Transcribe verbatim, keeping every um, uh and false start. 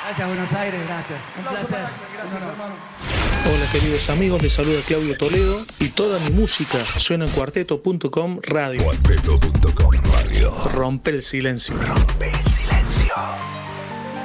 Gracias, Buenos Aires, gracias. Un placer. Gracias, hermano. Hola queridos amigos, les saluda Claudio Toledo y toda mi música suena en cuarteto punto com radio. cuarteto punto com radio. Rompe el silencio. Rompe el silencio.